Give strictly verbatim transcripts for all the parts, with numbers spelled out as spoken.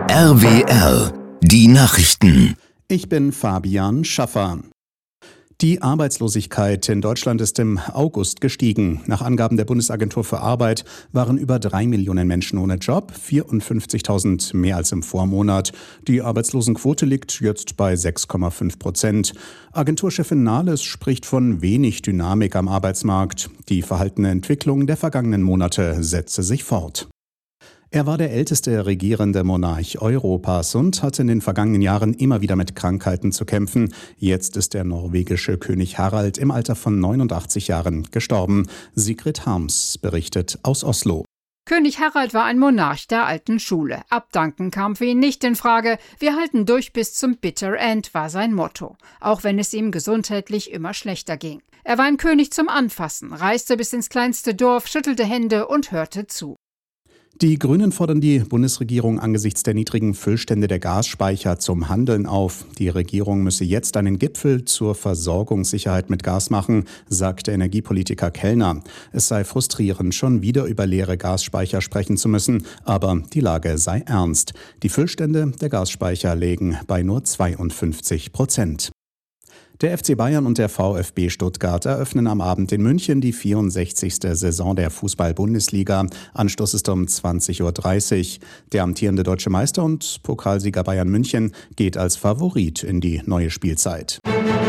R W R, die Nachrichten. Ich bin Fabian Schaffer. Die Arbeitslosigkeit in Deutschland ist im August gestiegen. Nach Angaben der Bundesagentur für Arbeit waren über drei Millionen Menschen ohne Job, vierundfünfzigtausend mehr als im Vormonat. Die Arbeitslosenquote liegt jetzt bei sechs Komma fünf Prozent. Agenturchefin Nahles spricht von wenig Dynamik am Arbeitsmarkt. Die verhaltene Entwicklung der vergangenen Monate setze sich fort. Er war der älteste regierende Monarch Europas und hatte in den vergangenen Jahren immer wieder mit Krankheiten zu kämpfen. Jetzt ist der norwegische König Harald im Alter von neunundachtzig Jahren gestorben. Sigrid Harms berichtet aus Oslo. König Harald war ein Monarch der alten Schule. Abdanken kam für ihn nicht in Frage. Wir halten durch bis zum Bitter End, war sein Motto. Auch wenn es ihm gesundheitlich immer schlechter ging. Er war ein König zum Anfassen, reiste bis ins kleinste Dorf, schüttelte Hände und hörte zu. Die Grünen fordern die Bundesregierung angesichts der niedrigen Füllstände der Gasspeicher zum Handeln auf. Die Regierung müsse jetzt einen Gipfel zur Versorgungssicherheit mit Gas machen, sagt der Energiepolitiker Kellner. Es sei frustrierend, schon wieder über leere Gasspeicher sprechen zu müssen, aber die Lage sei ernst. Die Füllstände der Gasspeicher liegen bei nur zweiundfünfzig Prozent. Der F C Bayern und der VfB Stuttgart eröffnen am Abend in München die vierundsechzigste Saison der Fußball-Bundesliga. Anstoß ist um zwanzig Uhr dreißig. Der amtierende deutsche Meister und Pokalsieger Bayern München geht als Favorit in die neue Spielzeit.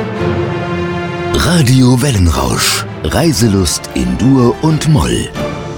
Radio Wellenrausch. Reiselust in Dur und Moll.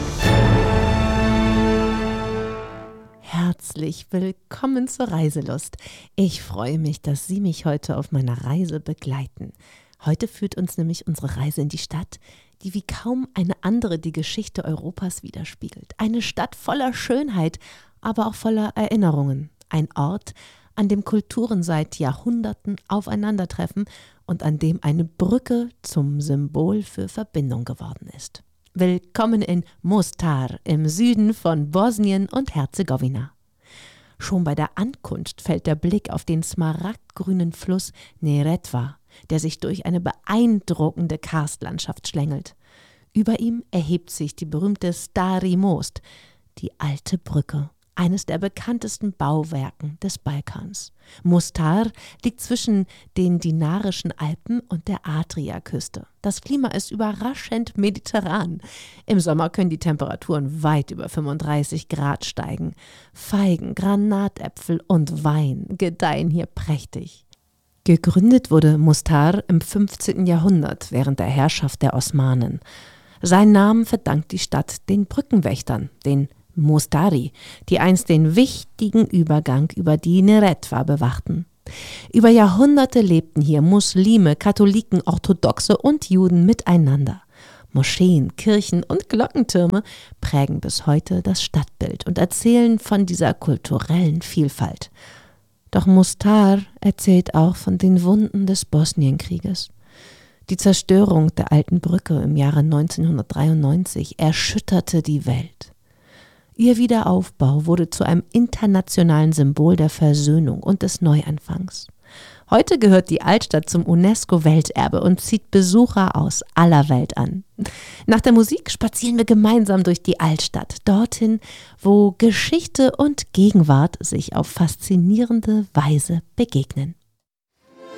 Herzlich willkommen zur Reiselust. Ich freue mich, dass Sie mich heute auf meiner Reise begleiten. Heute führt uns nämlich unsere Reise in die Stadt, die wie kaum eine andere die Geschichte Europas widerspiegelt. Eine Stadt voller Schönheit, aber auch voller Erinnerungen. Ein Ort, an dem Kulturen seit Jahrhunderten aufeinandertreffen und an dem eine Brücke zum Symbol für Verbindung geworden ist. Willkommen in Mostar im Süden von Bosnien und Herzegowina. Schon bei der Ankunft fällt der Blick auf den smaragdgrünen Fluss Neretva, der sich durch eine beeindruckende Karstlandschaft schlängelt. Über ihm erhebt sich die berühmte Stari Most, die alte Brücke, eines der bekanntesten Bauwerken des Balkans. Mostar liegt zwischen den Dinarischen Alpen und der Adriaküste. Das Klima ist überraschend mediterran. Im Sommer können die Temperaturen weit über fünfunddreißig Grad steigen. Feigen, Granatäpfel und Wein gedeihen hier prächtig. Gegründet wurde Mostar im fünfzehnten Jahrhundert während der Herrschaft der Osmanen. Seinen Namen verdankt die Stadt den Brückenwächtern, den Mostari, die einst den wichtigen Übergang über die Neretva bewachten. Über Jahrhunderte lebten hier Muslime, Katholiken, Orthodoxe und Juden miteinander. Moscheen, Kirchen und Glockentürme prägen bis heute das Stadtbild und erzählen von dieser kulturellen Vielfalt. Doch Mostar erzählt auch von den Wunden des Bosnienkrieges. Die Zerstörung der alten Brücke im Jahre neunzehnhundertdreiundneunzig erschütterte die Welt. Ihr Wiederaufbau wurde zu einem internationalen Symbol der Versöhnung und des Neuanfangs. Heute gehört die Altstadt zum UNESCO-Welterbe und zieht Besucher aus aller Welt an. Nach der Musik spazieren wir gemeinsam durch die Altstadt, dorthin, wo Geschichte und Gegenwart sich auf faszinierende Weise begegnen.